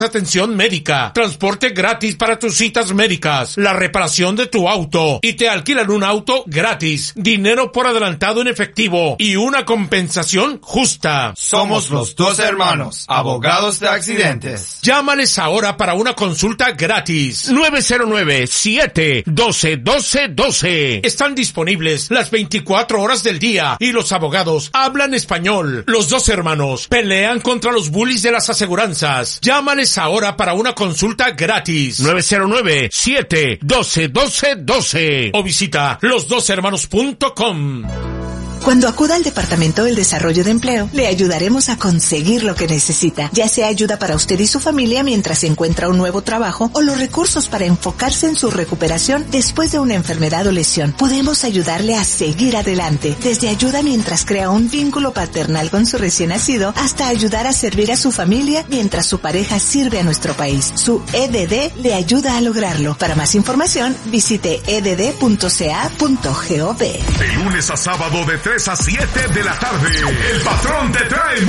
Atención médica, transporte gratis para tus citas médicas, la reparación de tu auto y te alquilan un auto gratis, dinero por adelantado en efectivo y una compensación justa. Somos los Dos Hermanos, abogados de accidentes. Llámales ahora para una consulta gratis. 909-712-1212. Están disponibles las 24 horas del día y los abogados hablan español. Los Dos Hermanos pelean contra los bullies de las aseguranzas. Llámales ahora para una consulta gratis. 909-712-1212 o visita losdoshermanos.com. Cuando acuda al Departamento del Desarrollo de Empleo, le ayudaremos a conseguir lo que necesita, ya sea ayuda para usted y su familia mientras encuentra un nuevo trabajo o los recursos para enfocarse en su recuperación después de una enfermedad o lesión. Podemos ayudarle a seguir adelante, desde ayuda mientras crea un vínculo paternal con su recién nacido hasta ayudar a servir a su familia mientras su pareja sirve a nuestro país. Su EDD le ayuda a lograrlo. Para más información, visite edd.ca.gov. De lunes a sábado de 3 a 7 de la tarde, el patrón te trae